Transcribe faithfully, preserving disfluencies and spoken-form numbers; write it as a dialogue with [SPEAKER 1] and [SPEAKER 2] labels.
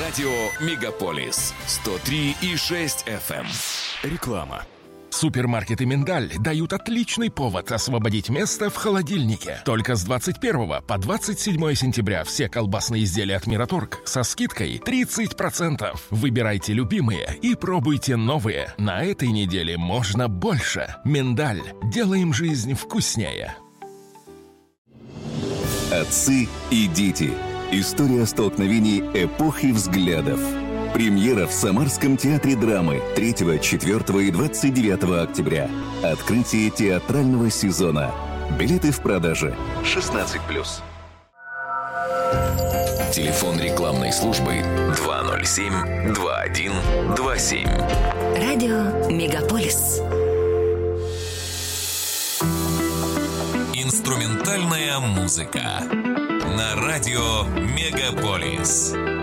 [SPEAKER 1] Радио Мегаполис сто три и шесть эф эм. Реклама.
[SPEAKER 2] Супермаркеты «Миндаль» дают отличный повод освободить место в холодильнике. Только с двадцать первого по двадцать седьмое сентября все колбасные изделия от «Мираторг» со скидкой тридцать процентов. Выбирайте любимые и пробуйте новые. На этой неделе можно больше. «Миндаль». Делаем жизнь вкуснее.
[SPEAKER 3] Отцы и дети. История столкновений эпох и взглядов. Премьера в Самарском театре драмы третьего, четвёртого и двадцать девятого октября. Открытие театрального сезона. Билеты в продаже. шестнадцать плюс.
[SPEAKER 1] Телефон рекламной службы два ноль семь два один два семь.
[SPEAKER 4] Радио Мегаполис.
[SPEAKER 1] Инструментальная музыка на радио Мегаполис.